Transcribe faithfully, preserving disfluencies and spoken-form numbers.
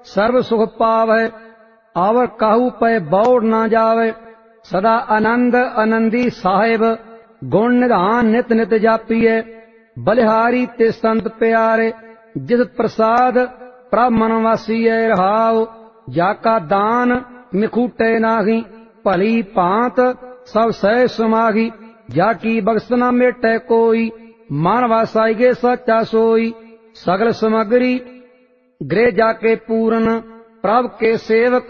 सर्व सुख पावै। आवर काहू पै बौड़ न जावै। सदा आनंद आनंदी साहिब गुण निधान नित नित जापीए। बलिहारी ते संत प्यारे जिस प्रसाद प्रभ मन वासीए रहाओ। जाका दान मिखूटे नाही भली भांत सब सह समाही। जाकी बख्श न मेटै कोई मन वासाइगे सच्चा सोई। सगल समगरी गृह जाके पूरन प्रभ के सेवक